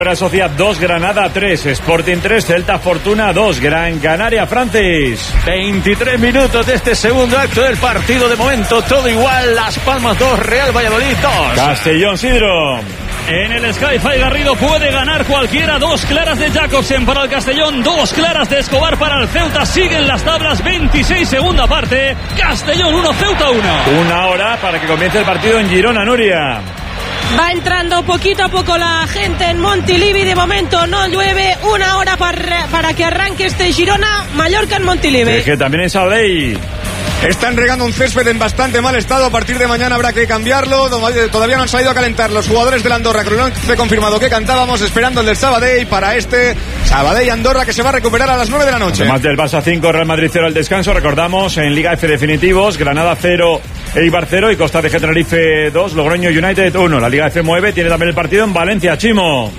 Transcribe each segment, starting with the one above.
Real Sociedad 2, Granada 3, Sporting 3, Celta Fortuna 2, Gran Canaria Francis. 23 minutos de este segundo acto del partido. De momento todo igual. Las Palmas 2, Real Valladolid 2. Castellón Sidro. En el Sky-Fi Garrido puede ganar cualquiera. 2 claras de Jacobsen para el Castellón, 2 claras de Escobar para el Ceuta. Siguen las tablas, 26 segunda parte. Castellón 1, Ceuta 1. Una hora para que comience el partido en Girona, Nuria. Va entrando poquito a poco la gente en Montilivi. De momento no llueve. Una hora para que arranque este Girona Mallorca en Montilivi. Es que también en Sabadell están regando un césped en bastante mal estado. A partir de mañana habrá que cambiarlo. Todavía no han salido a calentar los jugadores del Andorra. Creo que he confirmado que cantábamos, esperando el del Sabadell para este Sabadell-Andorra, que se va a recuperar a las 9 de la noche. Además del Barça 5, Real Madrid 0 al descanso. Recordamos, en Liga F definitivos, Granada 0, Eibar 0 y Costa de Tenerife 2, Logroño United 1. La Liga F mueve, tiene también el partido en Valencia, Chimo.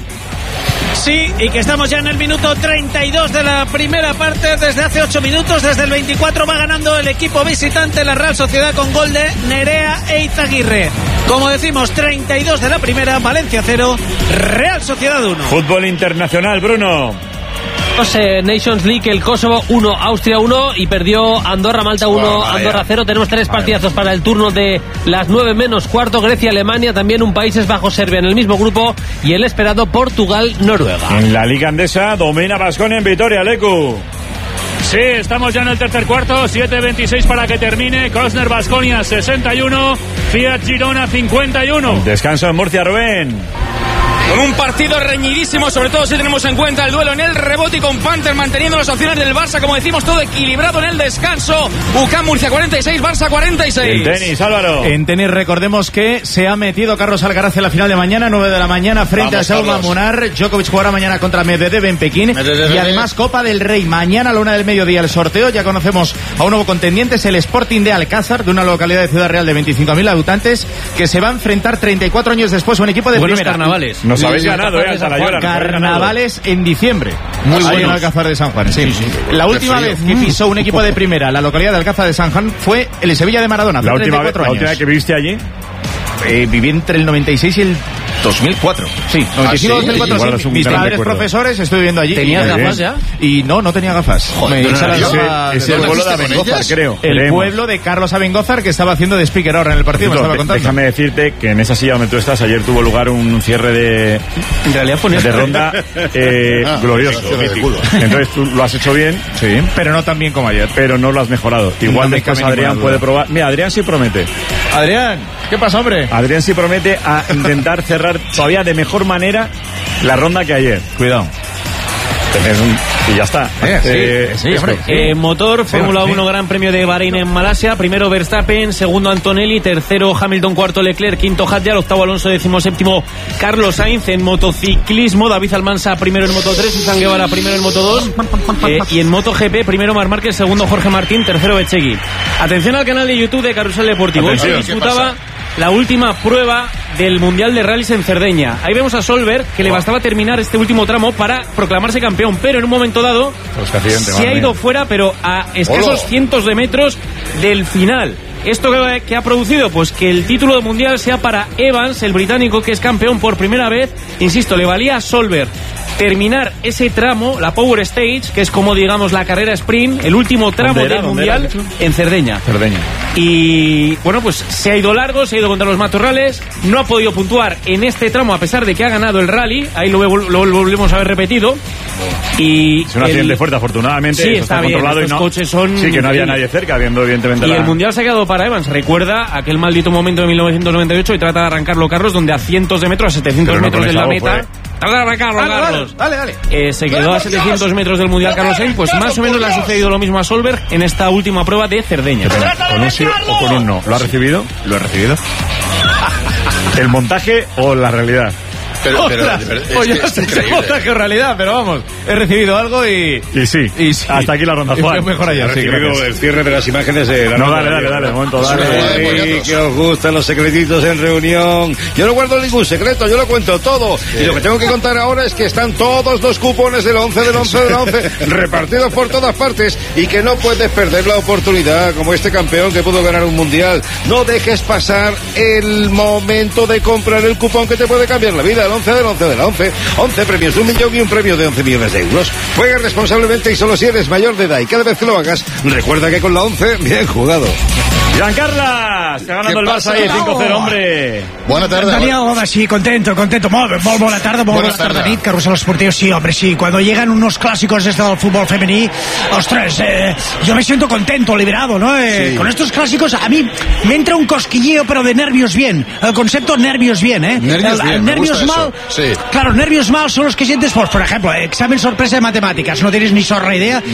Sí, y que estamos ya en el minuto 32 de la primera parte. Desde hace 8 minutos, desde el 24 va ganando el equipo visitante, la Real Sociedad, con gol de Nerea e Izaguirre. Como decimos, 32 de la primera, Valencia 0, Real Sociedad 1. Fútbol internacional, Bruno. Nations League, el Kosovo 1, Austria 1 y perdió Andorra, Malta 1, Andorra 0. Tenemos 3 partidazos para el turno de las 9 menos cuarto. Grecia, Alemania, también un Países Bajos, Serbia en el mismo grupo y el esperado Portugal, Noruega. En la Liga Andesa domina Baskonia en Vitoria, Leku. Sí, estamos ya en el tercer cuarto, 7:26 para que termine. Krosner Baskonia 61, Fiat Girona 51. Descanso en Murcia, Rubén. Con un partido reñidísimo, sobre todo si tenemos en cuenta el duelo en el rebote y con Panther manteniendo las opciones del Barça, como decimos, todo equilibrado en el descanso. UCAM Murcia 46, Barça 46. En tenis, Álvaro. En tenis recordemos que se ha metido Carlos Alcaraz en la final de mañana, 9 de la mañana, frente a Jaume Munar. Djokovic jugará mañana contra Medvedev en Pekín. Y además Copa del Rey, mañana a la 1 del mediodía el sorteo. Ya conocemos a un nuevo contendiente, es el Sporting de Alcázar, de una localidad de Ciudad Real de 25.000 habitantes, que se va a enfrentar 34 años después a un equipo de Buenos primera. Carnavales. Nos habéis ganado, Carnavales en diciembre. Muy bueno en Alcázar de San Juan. Sí. La última vez que pisó un equipo de primera la localidad de Alcázar de San Juan fue el Sevilla de Maradona. La última vez que viviste allí. Viví entre el 96 y el 2004. Sí, 95 y 2004. Sí. Mis padres profesores, estoy viviendo allí. ¿Tenías gafas ya? Y no tenía gafas. Es el pueblo de Abengózar, creo. El pueblo de Carlos Abengózar, que estaba haciendo de speaker ahora en el partido, me estaba contando. Déjame decirte que en esa silla donde tú estás, ayer tuvo lugar un cierre de ronda glorioso. Entonces tú lo has hecho bien, sí, pero no tan bien como ayer. Pero no lo has mejorado. Igual no después Adrián puede probar. Mira, Adrián sí promete. Adrián, ¿qué pasa, hombre? Adrián sí promete a intentar cerrar todavía de mejor manera la ronda que ayer. Cuidado. Y ya está. Motor, Fórmula 1, Gran Premio de Bahrein en Malasia. Primero Verstappen, segundo Antonelli, tercero Hamilton, cuarto Leclerc, quinto Hadjar, octavo Alonso, 17º Carlos Sainz. En motociclismo, David Almansa primero en Moto 3, Izan Guevara primero en Moto 2. Y en MotoGP, primero Marc Márquez, segundo Jorge Martín, tercero Becegui. Atención al canal de YouTube de Carrusel Deportivo. Hoy se disputaba la última prueba del Mundial de Rallys en Cerdeña. Ahí vemos a Solberg, que le bastaba terminar este último tramo para proclamarse campeón, pero en un momento dado se ha ido fuera, pero a escasos cientos de metros del final. ¿Esto qué ha producido? Pues que el título de mundial sea para Evans, el británico, que es campeón por primera vez. Insisto, le valía a Solberg terminar ese tramo, la Power Stage, que es como, digamos, la carrera sprint, el último tramo del mundial en Cerdeña. Y bueno, pues se ha ido largo, se ha ido contra los matorrales, no ha podido puntuar en este tramo a pesar de que ha ganado el rally. Ahí lo volvemos a ver repetido. Y es un accidente fuerte, afortunadamente. Sí, está bien, controlado. Estos coches son... Sí, que no había nadie cerca, viendo evidentemente y el mundial se ha quedado para Evans. Recuerda aquel maldito momento de 1998 y trata de arrancarlo Carlos, donde a cientos de metros, a 700 metros de la meta... Trata de arrancarlo, Carlos. Dale. Se quedó a 700 metros del mundial Carlos Sainz. Pues más o menos le ha sucedido lo mismo a Solberg en esta última prueba de Cerdeña. ¿Con un sí o con un no? ¿Lo ha recibido? Lo he recibido. ¿El montaje o la realidad? Pero no sé si montaje o realidad, pero vamos, he recibido algo y sí. Hasta aquí la ronda, Juan. Mejor allá, sí, el cierre de las imágenes de la ronda. Dale, un momento, dale. Que os gustan los secretitos en reunión. Yo no guardo ningún secreto, yo lo cuento todo. Y lo que tengo que contar ahora es que están todos los cupones del 11 repartidos por todas partes y que no puedes perder la oportunidad, como este campeón que pudo ganar un mundial. No dejes pasar el momento de comprar el cupón que te puede cambiar la vida. del 11 del 11 del 11. 11 premios de 1 millón y un premio de 11 millones de euros. Juega responsablemente y solo si eres mayor de edad. Y cada vez que lo hagas, recuerda que con la 11, bien jugado. Giancarla, está ganando el Barça ahí 5-0, hombre. Bona tarda. Daniel, home, sí, contento. Molt bona tarda, molt bona tarda nit, Carrusel Esportiu. Sí, hombre, sí. Cuando llegan unos clásicos desde el fútbol femení, ostras, yo me siento contento, liberado, ¿no? Sí. Con estos clásicos, a mí me entra un cosquilleo, pero de nervios bien. El concepto nervios bien, ¿eh? Nervios mal, sí. Claro, nervios mal son los que sientes, pues, por ejemplo, examen sorpresa de matemáticas, no tienes ni zorra idea,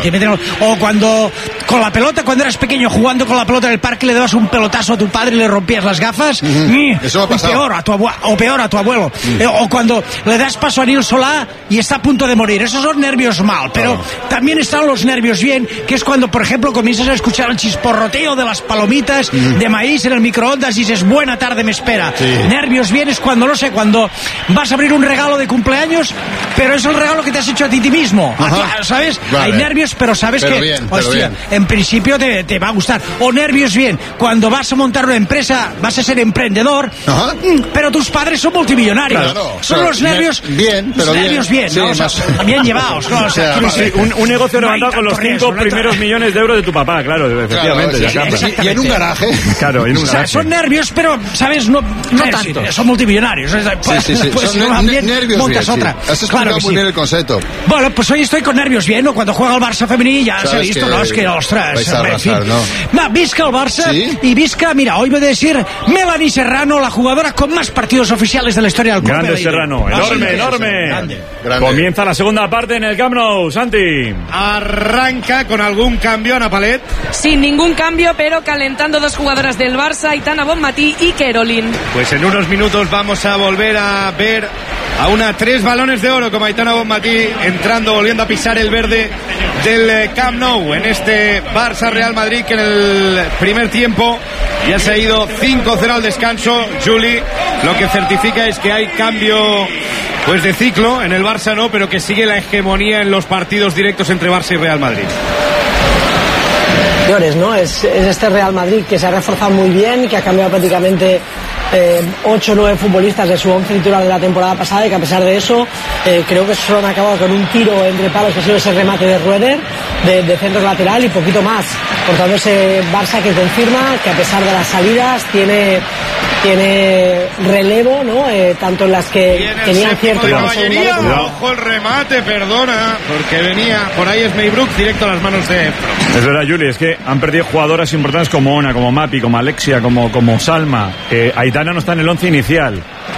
o cuando con la pelota, cuando eras pequeño jugando con la pelota en el parque, le dabas un pelotazo a tu padre y le rompías las gafas. Eso ha pasado. Peor a tu abuelo. O cuando le das paso a Nil Solá y está a punto de morir. Esos son nervios mal, pero también están los nervios bien, que es cuando, por ejemplo, comienzas a escuchar el chisporroteo de las palomitas de maíz en el microondas y dices, buena tarde me espera. Nervios bien es cuando, no sé, cuando vas a abrir un regalo de cumpleaños, pero es el regalo que te has hecho a ti mismo. ¿Sabes? Vale. Hay nervios, pero sabes que, bien, hostia, en principio te va a gustar. O nervios bien, cuando vas a montar una empresa, vas a ser emprendedor, pero tus padres son multimillonarios. Claro, son los nervios bien, pero nervios bien, sí, ¿no? O sea, bien llevados, ¿no? O sea, un negocio levantado con los 5 primeros millones de euros de tu papá, claro, efectivamente. Y en un garaje. Claro, en un garaje. Son nervios, pero, ¿sabes? No tanto. Son multimillonarios. Sí. Son nervios montas bien, otra. Has explicado muy bien el concepto. Bueno, pues hoy estoy con nervios bien, ¿no? Cuando juega el Barça femení ya se ha visto, ¿no? Es que, ostras, vais a arrasar, ¿no? Visca el Barça y visca, mira, hoy voy a decir Melanie Serrano, la jugadora con más partidos oficiales de la historia del club. Grande Serrano, enorme. Grande. Comienza la segunda parte en el Camp Nou, Santi. Arranca con algún cambio, Ana Palet. Sin ningún cambio, pero calentando dos jugadoras del Barça, Aitana Bonmatí y Caroline. Pues en unos minutos vamos a volver a ver a una 3 balones de oro como Aitana Bonmatí entrando, volviendo a pisar el verde del Camp Nou en este Barça Real Madrid, que en el primer tiempo ya se ha ido 5-0 al descanso. Juli, lo que certifica es que hay cambio pues de ciclo en el Barça, no, pero que sigue la hegemonía en los partidos directos entre Barça y Real Madrid. ¿No? Es este Real Madrid que se ha reforzado muy bien, que ha cambiado prácticamente 8 o 9 futbolistas de su 11 titular de la temporada pasada, y que a pesar de eso creo que solo han acabado con un tiro entre palos, que ha sido ese remate de Rueder de centro lateral y poquito más. Por tanto, ese Barça que confirma que a pesar de las salidas tiene relevo, ¿no? Tanto en las que tenían cierto ojo el remate, perdona, porque venía por ahí Smeybrook directo a las manos de Es verdad, Juli, es que han perdido jugadoras importantes como Ona, como Mapi, como Alexia, como Salma. Aitana no está en el 11 inicial.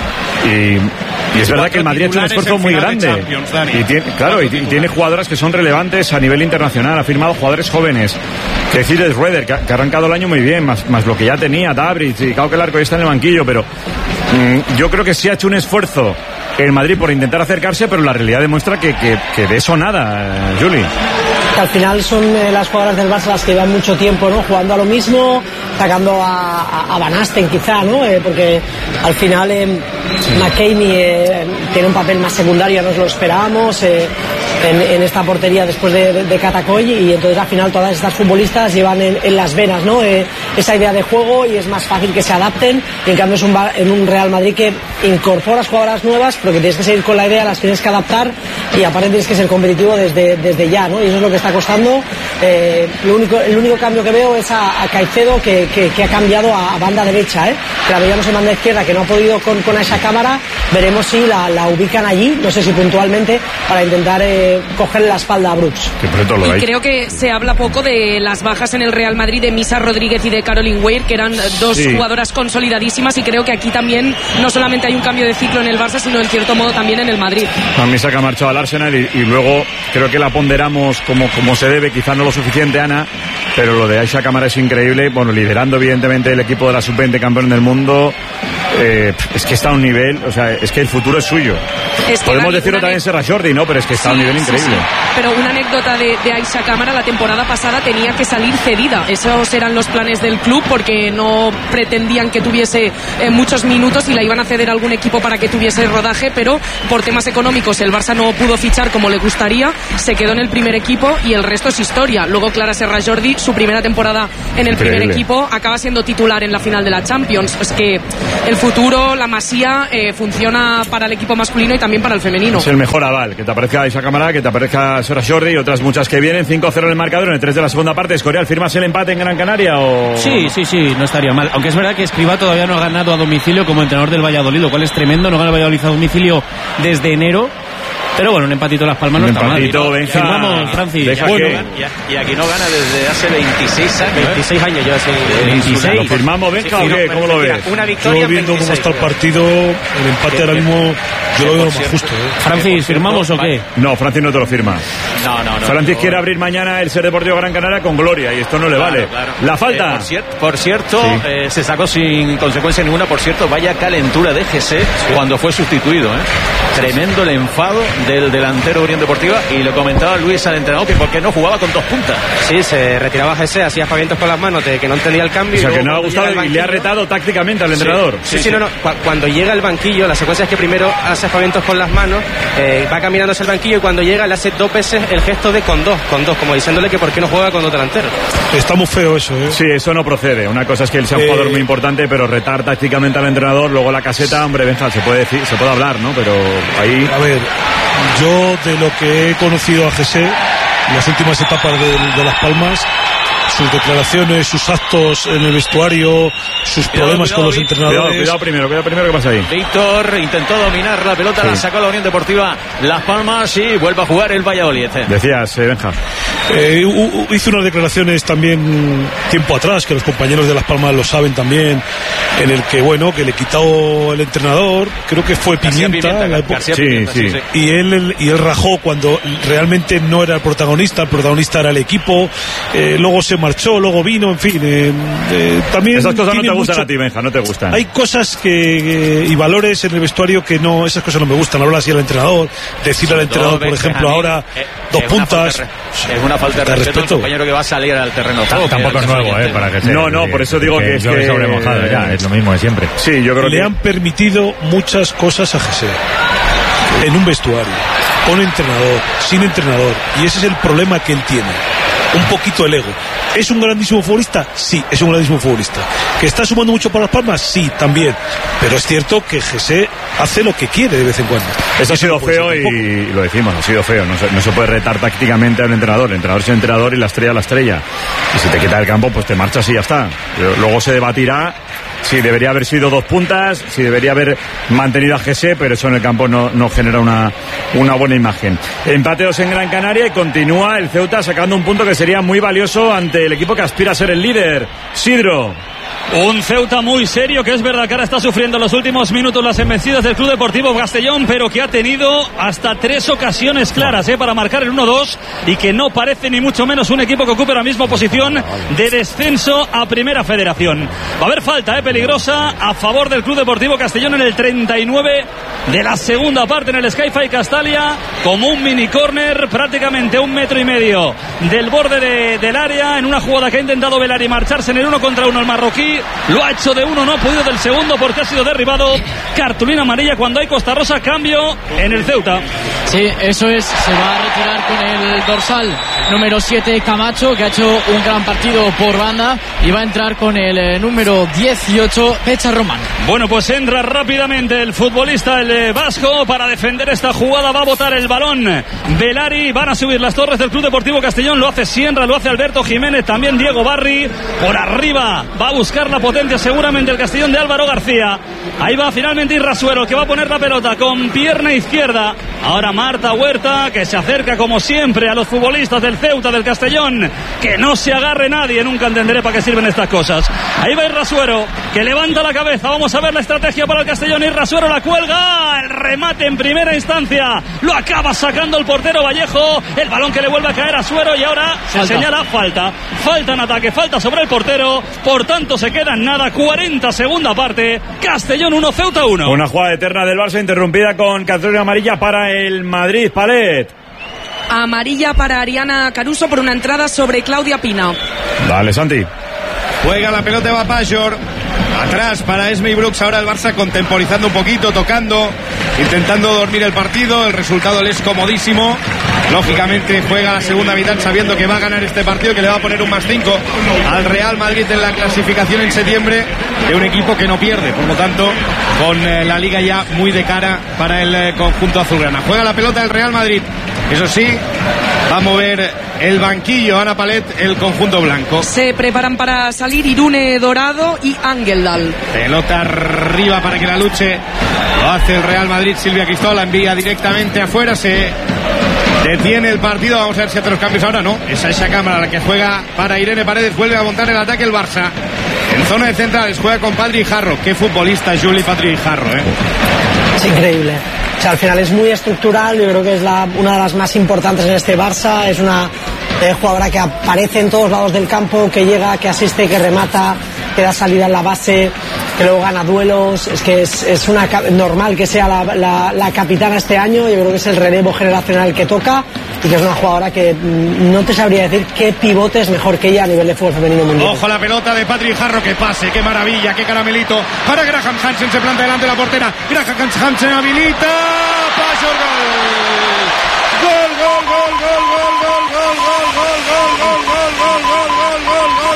Y es verdad que el Madrid ha hecho un esfuerzo muy grande. Y tiene jugadoras que son relevantes a nivel internacional. Ha firmado jugadores jóvenes. Que decir es Rueder, que ha arrancado el año muy bien, más lo que ya tenía, Dabrich, y claro que el arco ya está en el banquillo, pero yo creo que sí ha hecho un esfuerzo el Madrid por intentar acercarse, pero la realidad demuestra que de eso nada, Juli. Que al final son las jugadoras del Barça las que llevan mucho tiempo, ¿no? Jugando a lo mismo, sacando a Van Asten quizá, ¿no? Porque al final McKamey tiene un papel más secundario, nos lo esperábamos en esta portería después de Catacoy, y entonces al final todas estas futbolistas llevan en las venas, ¿no? Esa idea de juego, y es más fácil que se adapten, y en cambio es un Real Madrid que incorporas jugadoras nuevas, pero que tienes que seguir con la idea, las tienes que adaptar, y aparte tienes que ser competitivo desde ya, ¿no? Y eso es lo que está costando. El único cambio que veo es a Caicedo, que ha cambiado a banda derecha, que la veíamos en banda izquierda, que no ha podido con esa cámara. Veremos si la ubican allí, no sé si puntualmente, para intentar cogerle la espalda a Brooks. Y creo que se habla poco de las bajas en el Real Madrid de Misa Rodríguez y de Caroline Weir, que eran dos jugadoras consolidadísimas, y creo que aquí también no solamente hay un cambio de ciclo en el Barça, sino en cierto modo también en el Madrid. A Misa, que ha marchado al Arsenal, y luego creo que la ponderamos como se debe, quizás no lo suficiente, Ana, pero lo de Aisha Camara es increíble. Bueno, liderando evidentemente el equipo de la sub-20 campeón del mundo. Es que está a un nivel, o sea, es que el futuro es suyo. Podemos decirlo también Serra Jordi, ¿no? Pero es que está a un nivel increíble. Pero una anécdota de Aisha Camara: la temporada pasada tenía que salir cedida. Esos eran los planes del club, porque no pretendían que tuviese muchos minutos y la iban a ceder a algún equipo para que tuviese rodaje, pero por temas económicos el Barça no pudo fichar como le gustaría, se quedó en el primer equipo y el resto es historia. Luego Clara Serra Jordi, su primera temporada en el primer equipo, acaba siendo titular en la final de la Champions. Es que el futuro la Masía funciona para el equipo masculino y también para el femenino. Es el mejor aval, que te aparezca Isa Camará, que te aparezca Sora Jordi y otras muchas que vienen. 5-0 en el marcador en el 3 de la segunda parte. ¿Escorial, firmas el empate en Gran Canaria o...? Sí, no estaría mal. Aunque es verdad que Escribá todavía no ha ganado a domicilio como entrenador del Valladolid, lo cual es tremendo. No gana el Valladolid a domicilio desde enero. Pero bueno, un empatito en Las Palmas no está mal. Benja, firmamos, Francis. Bueno, y aquí no gana desde hace 26 años. 26 años yo hace 26. ¿Lo firmamos, Benja, o qué? ¿Cómo lo ves? Una victoria. Yo viendo cómo está el partido, el empate ahora mismo yo lo veo más justo. Francis, ¿firmamos o qué? No, Francis no te lo firma. No. Francis quiere abrir mañana el Ser Deportivo Gran Canaria con gloria y esto no le vale. Claro. La falta. Por cierto, se sacó sin consecuencia ninguna. Por cierto, vaya calentura de GC cuando fue sustituido. Tremendo el enfado del delantero Unión Deportiva, y lo comentaba Luis al entrenador que porque no jugaba con 2 puntas. Sí, se retiraba GC, hacía aspavientos con las manos de que no entendía el cambio. O sea, que no ha gustado y le ha retado tácticamente al entrenador. Sí, no. Cuando llega al banquillo, la secuencia es que primero hace aspavientos con las manos, va caminando hacia el banquillo y cuando llega le hace 2 veces el gesto de con dos, como diciéndole que por qué no juega con 2 delanteros. Está muy feo eso, Sí, eso no procede. Una cosa es que él sea un jugador muy importante, pero retar tácticamente al entrenador, luego la caseta, hombre, Benja, se puede decir, se puede hablar, ¿no? Pero ahí... A ver, yo de lo que he conocido a GC en las últimas etapas de Las Palmas, sus declaraciones, sus actos en el vestuario, sus problemas con los entrenadores. Cuidado primero, ¿qué pasa ahí? Víctor intentó dominar la pelota, la sacó la Unión Deportiva Las Palmas y vuelve a jugar el Valladolid. Decías, Benja. Hizo unas declaraciones también tiempo atrás, que los compañeros de Las Palmas lo saben también, en el que, bueno, que le quitó el entrenador, creo que fue Pimienta, la época. Sí. Y él rajó cuando realmente no era el protagonista era el equipo, luego se marchó, luego vino, en fin, también esas cosas no te gustan a ti, Benja, no te gustan. Hay cosas y valores en el vestuario que no, esas cosas no me gustan. Hablar así al entrenador, decirle al entrenador, por ejemplo, ahora 2 puntas. Es una falta de respeto al compañero que va a salir al terreno de juego. Tampoco es nuevo, para que sea. No, por eso digo que es que sobre mojado ya, es lo mismo de siempre. Sí, yo creo que le han permitido muchas cosas a José en un vestuario, con entrenador, sin entrenador, y ese es el problema que él tiene. Un poquito el ego. ¿Es un grandísimo futbolista? Sí, es un grandísimo futbolista. ¿Que está sumando mucho para Las Palmas? Sí, también. Pero es cierto que José hace lo que quiere de vez en cuando. Eso ha sido feo y lo decimos, ha sido feo. No se puede retar tácticamente a un entrenador. El entrenador es el entrenador y la estrella. Y si te quita el campo, pues te marchas y ya está. Luego se debatirá si debería haber sido 2 puntas, si debería haber mantenido a José, pero eso en el campo no genera una buena imagen. Empateos en Gran Canaria y continúa el Ceuta sacando un punto que sería muy valioso ante el equipo que aspira a ser el líder. Sidro. Un Ceuta muy serio, que es verdad que ahora está sufriendo en los últimos minutos las embestidas del Club Deportivo Castellón, pero que ha tenido hasta 3 ocasiones claras para marcar el 1-2 y que no parece ni mucho menos un equipo que ocupe la misma posición de descenso a Primera Federación. Va a haber falta peligrosa a favor del Club Deportivo Castellón en el 39 de la segunda parte en el Sky-Fi Castalia, como un mini córner prácticamente 1,5 metros del borde del área, en una jugada que ha intentado Velari marcharse en el 1 contra 1 el marroquí. Lo ha hecho de 1, no ha podido del segundo porque ha sido derribado. Cartulina amarilla cuando hay Costa Rosa, cambio en el Ceuta. Sí, eso es, se va a retirar con el dorsal número 7 Camacho, que ha hecho un gran partido por banda, y va a entrar con el número 18 Pecha Román. Bueno, pues entra rápidamente el futbolista, el vasco, para defender esta jugada. Va a botar el balón Velari, van a subir las torres del Club Deportivo Castellón. Lo hace Sienra, lo hace Alberto Jiménez, también Diego Barri. Por arriba va a buscar la potencia seguramente el Castellón de Álvaro García. Ahí va finalmente Irrasuero, que va a poner la pelota con pierna izquierda. Ahora Marta Huerta, que se acerca como siempre a los futbolistas del Ceuta, del Castellón. Que no se agarre nadie, nunca entenderé para qué sirven estas cosas. Ahí va Irrasuero, que levanta la cabeza. Vamos a ver la estrategia para el Castellón. Irrasuero la cuelga, el remate en primera instancia lo acaba sacando el portero Vallejo. El balón que le vuelve a caer a Suero y ahora se señala falta en ataque, falta sobre el portero. Por tanto se queda en nada. 40 segunda parte, Castellón 1, Ceuta 1. Una jugada eterna del Barça interrumpida con cartulina amarilla para el Madrid. Palet. Amarilla para Ariana Caruso por una entrada sobre Claudia Pina. Vale, Santi. Juega la pelota, va Pajor. Atrás para Esme y Brooks, ahora el Barça contemporizando un poquito, tocando, intentando dormir el partido. El resultado le es comodísimo. Lógicamente juega la segunda mitad sabiendo que va a ganar este partido, que le va a poner un +5 al Real Madrid en la clasificación en septiembre, de un equipo que no pierde, por lo tanto con la liga ya muy de cara para el conjunto azulgrana. Juega la pelota el Real Madrid, eso sí, va a mover el banquillo Ana Palet, el conjunto blanco. Se preparan para salir Irune Dorado y Angeldal. Pelota arriba para que la luche. Lo hace el Real Madrid. Silvia Cristóbal la envía directamente afuera. Se detiene el partido. Vamos a ver si hace los cambios ahora. No, es esa cámara la que juega para Irene Paredes. Vuelve a montar el ataque el Barça. En zona de centrales juega con Patri Jarro. Qué futbolista Juli Patri Jarro, Es increíble. O sea, al final es muy estructural. Yo creo que es una de las más importantes en este Barça. Es una jugadora que aparece en todos lados del campo, que llega, que asiste, que remata, que da salida en la base, que luego gana duelos. Es que es normal que sea la capitana este año. Yo creo que es el relevo generacional que toca, y que es una jugadora que no te sabría decir qué pivote es mejor que ella a nivel de fútbol femenino mundial. Ojo la pelota de Patri Jarro, que pase, qué maravilla, qué caramelito para Graham Hansen. Se planta delante de la portera. Graham Hansen habilita. Paso, gol. Gol, gol, gol, gol, gol, gol, gol, gol, gol, gol, gol, gol, gol, gol, gol, gol,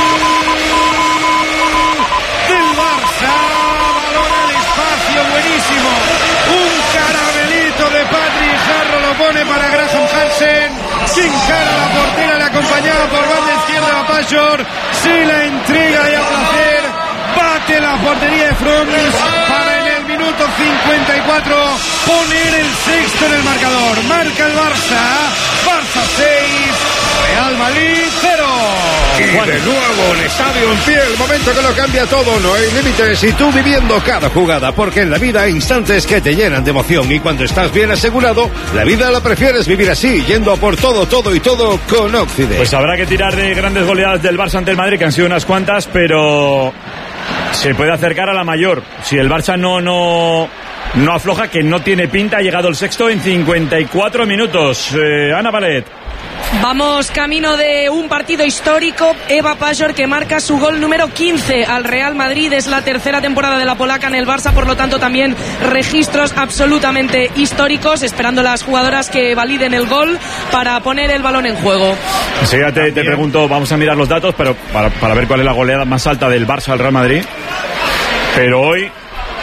del Barça. Balón al espacio, buenísimo. Un caramelito de Patri Jarro lo pone para Graham Hansen. Sin cara la portera, le acompañaba por banda izquierda a Pajor. Se la entrega y a placer. Bate la portería de Frons para en el minuto 54 poner el sexto en el marcador. Marca el Barça. Barça 6, Real Madrid 0. Y de nuevo el estadio en pie, el momento que lo cambia todo. No hay límites y tú viviendo cada jugada, porque en la vida hay instantes que te llenan de emoción, y cuando estás bien asegurado, la vida la prefieres vivir así, yendo a por todo, todo y todo con Occident. Pues habrá que tirar de grandes goleadas del Barça ante el Madrid, que han sido unas cuantas, pero se puede acercar a la mayor. Si el Barça no afloja, que no tiene pinta, ha llegado el sexto en 54 minutos. Ana Palet. Vamos camino de un partido histórico. Eva Pajor, que marca su gol número 15 al Real Madrid. Es la tercera temporada de la polaca en el Barça, por lo tanto también registros absolutamente históricos, esperando las jugadoras que validen el gol para poner el balón en juego. Enseguida te pregunto, vamos a mirar los datos, pero para ver cuál es la goleada más alta del Barça al Real Madrid. Pero hoy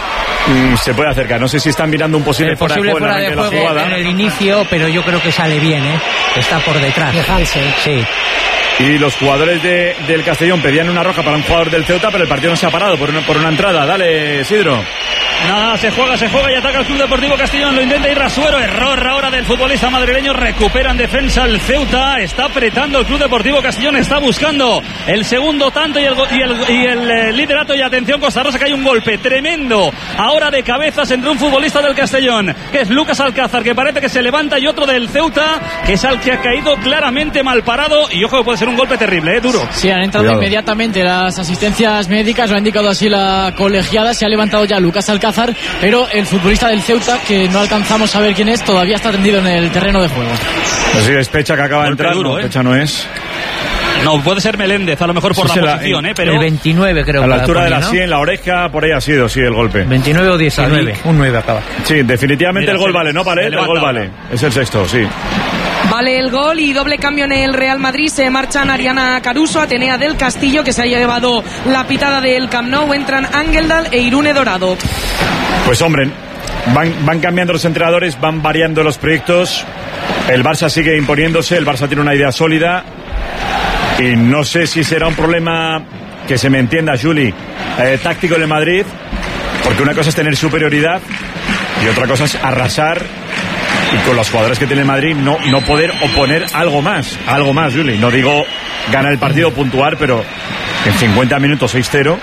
se puede acercar. No sé si están mirando un posible fuera de juego en el inicio, pero yo creo que sale bien, está por detrás. De Hansen. Sí. Y los jugadores del Castellón pedían una roja para un jugador del Ceuta, pero el partido no se ha parado por una entrada. Dale, Isidro. Nada, se juega y ataca el Club Deportivo Castellón. Lo intenta Irrasuero. Error ahora del futbolista madrileño. Recupera en defensa el Ceuta. Está apretando el Club Deportivo Castellón. Está buscando el segundo tanto y el liderato. Y atención, Costa Rosa, que hay un golpe tremendo ahora de cabezas entre un futbolista del Castellón, que es Lucas Alcázar, que parece que se levanta, y otro del Ceuta, que es al que ha caído claramente mal parado. Y ojo, que puede ser un golpe terrible, duro. Sí, han entrado inmediatamente las asistencias médicas. Lo ha indicado así la colegiada. Se ha levantado ya Lucas Alcázar, pero el futbolista del Ceuta, que no alcanzamos a ver quién es, todavía está tendido en el terreno de juego. Así es, Pecha, que acaba de entrar. Duro, Pecha no es. No, puede ser Meléndez, a lo mejor por la posición, pero... El 29 creo. A la altura de la sien, la oreja, por ahí ha sido, sí, el golpe. 29 o 19. Un 9 acaba. Sí, definitivamente el gol vale, ¿no? Vale, el gol vale. Es el sexto, sí. Vale el gol, y doble cambio en el Real Madrid. Se marchan Ariana Caruso, Atenea del Castillo, que se ha llevado la pitada del Camp Nou. Entran Angeldal e Irune Dorado. Pues hombre, van cambiando los entrenadores, van variando los proyectos. El Barça sigue imponiéndose, el Barça tiene una idea sólida. Y no sé si será un problema, que se me entienda, Juli, táctico en el Madrid, porque una cosa es tener superioridad y otra cosa es arrasar, y con los jugadores que tiene el Madrid no poder oponer algo más, Juli. No digo ganar el partido, puntuar, pero en 50 minutos 6-0.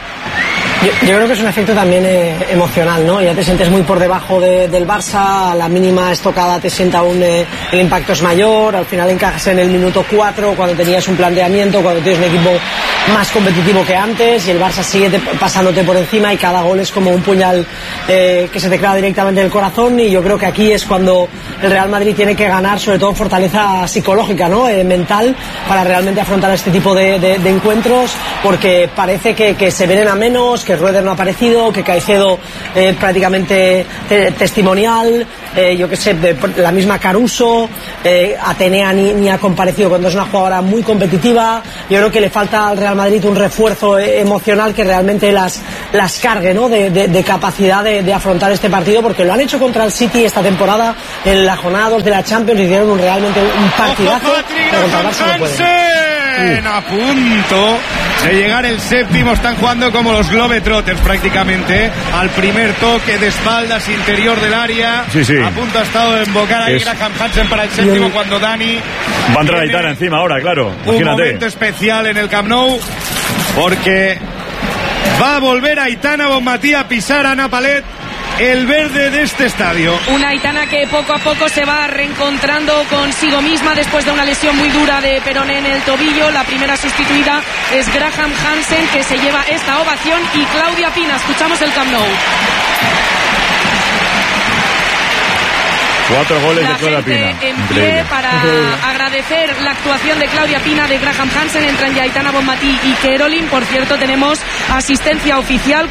Yo creo que es un efecto también emocional, ¿no? Ya te sientes muy por debajo del Barça, a la mínima estocada te sienta el impacto es mayor, al final encajas en el minuto 4 cuando tenías un planteamiento, cuando tienes un equipo más competitivo que antes, y el Barça sigue pasándote por encima, y cada gol es como un puñal que se te clava directamente en el corazón. Y yo creo que aquí es cuando el Real Madrid tiene que ganar, sobre todo fortaleza psicológica, ¿no? Mental, para realmente afrontar este tipo de encuentros, porque parece que se vienen a menos, que que Rueder no ha aparecido, que Caicedo prácticamente testimonial, yo que sé, la misma Caruso, Atenea ni ha comparecido cuando es una jugadora muy competitiva. Yo creo que le falta al Real Madrid un refuerzo emocional que realmente las cargue, ¿no? de capacidad de afrontar este partido, porque lo han hecho contra el City esta temporada en la jornada 2 de la Champions, hicieron realmente un partidazo, pero contra el Barça no pueden. A punto de llegar el séptimo, están jugando como los Globetrotters prácticamente, al primer toque de espaldas interior del área. Sí. A punto ha estado de embocar ahí Graham Hansen para el séptimo, cuando Dani va a entrar Aitana encima ahora, claro. Un momento especial en el Camp Nou, porque va a volver Aitana Bonmatí a pisar a Ana Palet el verde de este estadio. Una Aitana que poco a poco se va reencontrando consigo misma después de una lesión muy dura de peroné en el tobillo. La primera sustituida es Graham Hansen, que se lleva esta ovación, y Claudia Pina. Escuchamos el Camp Nou. 4 goles de Claudia Pina. En pie para agradecer la actuación de Claudia Pina, de Graham Hansen. Entran ya Aitana Bonmatí y Kerolin. Por cierto, tenemos asistencia oficial,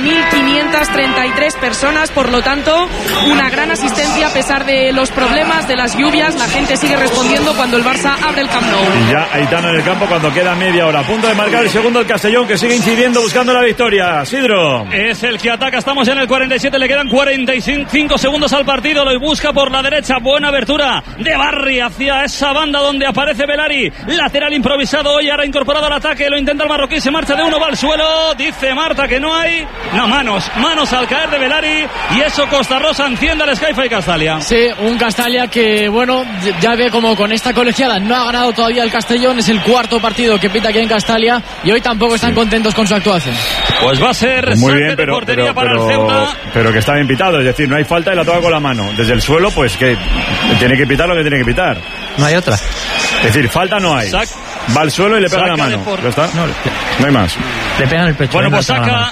40.533 personas, por lo tanto una gran asistencia a pesar de los problemas, de las lluvias. La gente sigue respondiendo cuando el Barça abre el Camp Nou. Y ya Aitana en el campo cuando queda media hora, a punto de marcar el segundo el Castellón, que sigue incidiendo buscando la victoria. Sidro es el que ataca, estamos en el 47, le quedan 45 segundos al partido, lo busca por la derecha, buena abertura de Barry hacia esa banda donde aparece Belari, lateral improvisado hoy, ahora incorporado al ataque, lo intenta el marroquí, se marcha de uno, va al suelo, dice Marta que no hay, manos al caer de Belari, y eso Costa Rosa enciende al Sky-Fi Castalia. Sí, un Castalia que, bueno, ya ve como con esta colegiada no ha ganado todavía el Castellón, es el cuarto partido que pita aquí en Castalia, y hoy tampoco están contentos con su actuación. Pues va a ser muy saque bien, de portería para el Ceuta. Pero que está bien pitado, es decir, no hay falta y la toca con la mano. Desde el suelo, pues que tiene que pitar lo que tiene que pitar. No hay otra. Es decir, falta no hay. Va al suelo y le pega la mano. ¿Ya está? No hay más. Le pega en el pecho. Bueno, pues saca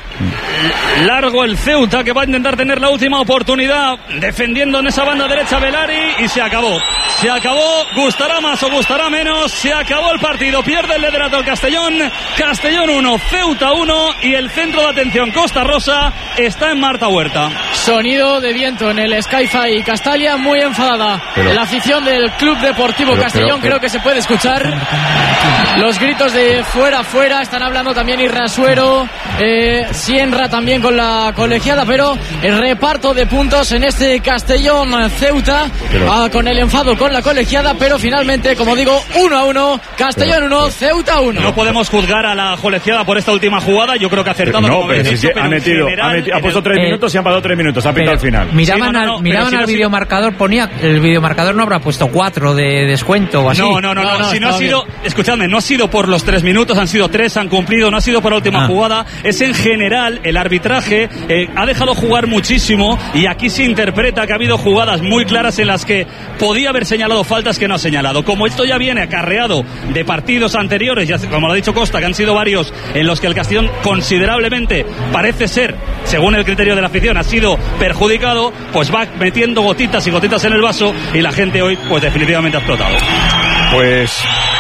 largo el Ceuta, que va a intentar tener la última oportunidad defendiendo en esa banda derecha Belari, y se acabó. Se acabó, gustará más o gustará menos, se acabó el partido, pierde el liderato el Castellón. Castellón 1, Ceuta 1, y el centro de atención Costa Rosa está en Marta Huerta. Sonido de viento en el Sky-Fi Castalia, muy enfadada la afición del Club Deportivo Castellón, creo que se puede escuchar los gritos de fuera, fuera. Están hablando también Irrasuero, Sienra también con la colegiada, pero el reparto de puntos en este Castellón Ceuta, con el enfado con la colegiada, pero finalmente, como digo, 1-1, Castellón 1, Ceuta 1. No podemos juzgar a la colegiada por esta última jugada, yo creo que ha acertado. No, pero si ha puesto 3 minutos y han pasado 3 minutos, ha pintado al final. Miraban al videomarcador, ponía, el videomarcador no habrá puesto 4 de descuento o así. No, si no ha sido, escuchadme, no ha sido por los 3 minutos, han sido 3, han cumplido, no ha sido por la última jugada, es en general el arbitraje, ha dejado jugar muchísimo, y aquí se interpreta que ha habido jugadas muy claras en las que podía haber señalado faltas que no ha señalado. Como esto ya viene acarreado de partidos anteriores, ya, como lo ha dicho Costa, que han sido varios en los que el Castellón considerablemente parece ser, según el criterio de la afición, ha sido perjudicado, pues va metiendo gotitas y gotitas en el vaso, y la gente hoy pues definitivamente ha explotado. Pues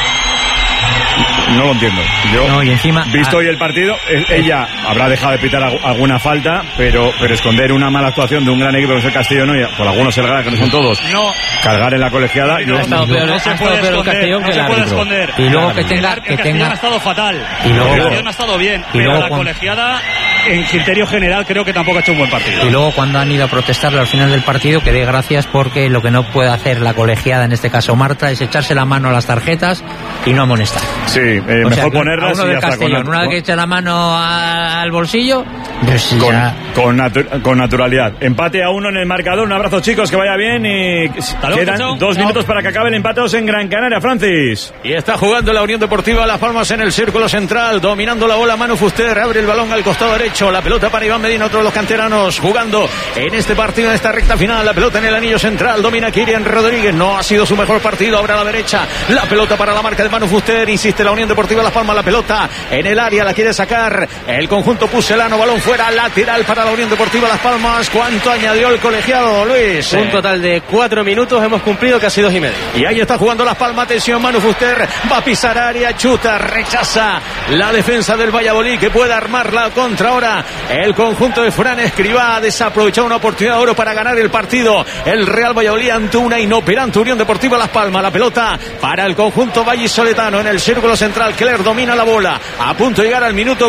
no lo entiendo. Yo, y encima, visto hoy el partido, ella habrá dejado de pitar alguna falta, pero esconder una mala actuación de un gran equipo que es el Castellón, y por algunos el que no son todos, cargar en la colegiada. No se puede esconder. Y luego que tenga. El Castellón ha estado fatal. El Castellón ha estado bien, pero la colegiada, en criterio general, creo que tampoco ha hecho un buen partido. Y luego, cuando han ido a protestarle al final del partido, que dé gracias, porque lo que no puede hacer la colegiada, en este caso Marta, es echarse la mano a las tarjetas y no amonestar. Sí, mejor ponerlas y ya está. Una vez que echa la mano al bolsillo, pues con naturalidad. Empate a 1 en el marcador. Un abrazo, chicos, que vaya bien, y quedan 2 minutos para que acabe el empate en Gran Canaria. Francis. Y está jugando la Unión Deportiva Las Palmas en el círculo central, dominando la bola Manu Fuster, abre el balón al costado derecho, la pelota para Iván Medina, otro de los canteranos jugando en este partido, en esta recta final, la pelota en el anillo central, domina Kirian Rodríguez, no ha sido su mejor partido, ahora a la derecha, la pelota para la marca de Manu Fuster, insiste la Unión Deportiva Las Palmas, la pelota en el área, la quiere sacar el conjunto pucelano, balón fuera, lateral para la Unión Deportiva Las Palmas. ¿Cuánto añadió el colegiado, Luis? Un total de 4 minutos, hemos cumplido casi 2 y medio. Y ahí está jugando Las Palmas, atención, Manu Fuster va a pisar área, chuta, rechaza la defensa del Valladolid, que puede armar la contra ahora ahora el conjunto de Fran Escribá. Ha desaprovechado una oportunidad de oro para ganar el partido. El Real Valladolid ante una inoperante Unión Deportiva Las Palmas. La pelota para el conjunto vallisoletano en el círculo central. Cler domina la bola. A punto de llegar al minuto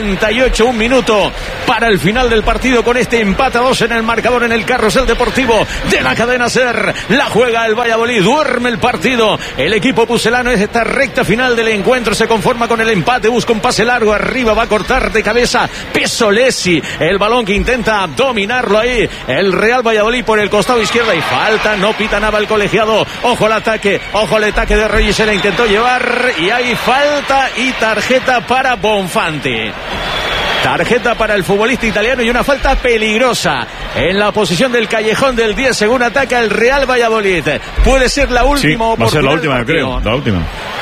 48. Un minuto para el final del partido con este empate a 2 en el marcador en el carrusel deportivo de la cadena SER. La juega el Valladolid. Duerme el partido. El equipo pucelano es esta recta final del encuentro. Se conforma con el empate. Busca un pase largo arriba. Va a cortar de cabeza Pesolesi. El balón que intenta dominarlo ahí. El Real Valladolid por el costado izquierdo. Y falta. No pita nada el colegiado. Ojo al ataque. Ojo al ataque de Reyes. Se la intentó llevar. Y hay falta y tarjeta para Bonfanti. Tarjeta para el futbolista italiano y una falta peligrosa en la posición del callejón del 10 según ataca el Real Valladolid. Puede ser la última oportunidad. Va a ser la última, yo creo. La última.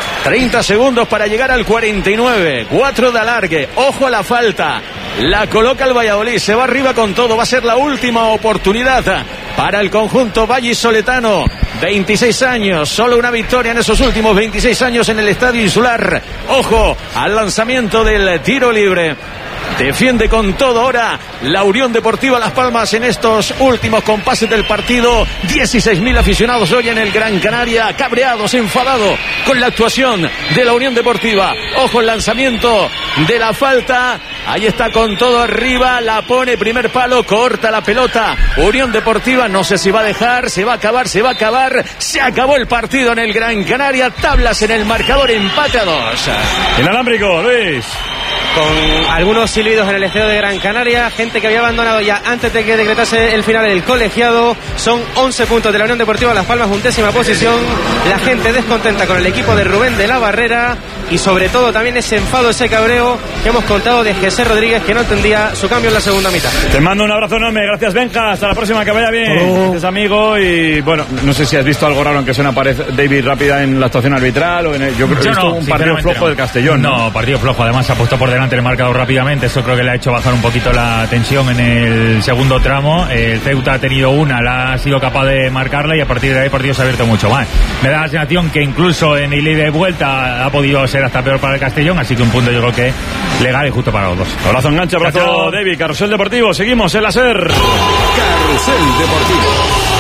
30 segundos para llegar al 49. 4 de alargue. Ojo a la falta. La coloca el Valladolid. Se va arriba con todo. Va a ser la última oportunidad para el conjunto vallisoletano. 26 años. Solo una victoria en esos últimos 26 años en el Estadio Insular. Ojo al lanzamiento del tiro libre. Defiende con todo ahora la Unión Deportiva Las Palmas en estos últimos compases del partido. 16.000 aficionados hoy en el Gran Canaria, cabreados, enfadados con la actuación de la Unión Deportiva. Ojo el lanzamiento de la falta. Ahí está con todo arriba, la pone primer palo, corta la pelota. Unión Deportiva, no sé si va a dejar, se va a acabar. Se acabó el partido en el Gran Canaria. Tablas en el marcador, empate a 2. Inalámbrico, Luis. Con algunos silbidos en el estadio de Gran Canaria, gente que había abandonado ya antes de que decretase el final del colegiado. Son 11 puntos de la Unión Deportiva Las Palmas, 11ª posición. La gente descontenta con el equipo de Rubén de la Barrera y sobre todo también ese enfado, ese cabreo que hemos contado de José Rodríguez, que no entendía su cambio en la segunda mitad. Te mando un abrazo enorme, gracias Benja, hasta la próxima, que vaya bien. Gracias amigo, y bueno, no sé si has visto algo raro aunque suena David rápida en la actuación arbitral o yo creo que he visto un partido flojo del Castellón. No, partido flojo, además se ha puesto por delante el marcador rápidamente, eso creo que le ha hecho bajar un poquito la tensión en el segundo tramo. El Ceuta ha tenido una, la ha sido capaz de marcarla y a partir de ahí el partido se ha abierto mucho más. Me da la sensación que incluso en el ida y vuelta ha podido ser hasta peor para el Castellón, así que un punto yo creo que legal y justo para los dos. Abrazo enganche, abrazo David, Carrusel Deportivo, seguimos en la SER. Carrusel Deportivo.